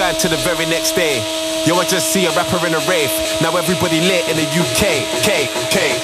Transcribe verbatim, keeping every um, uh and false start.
grind to the very next day. Yo, I just see a rapper in a rave. Now everybody lit in the U K, K, K.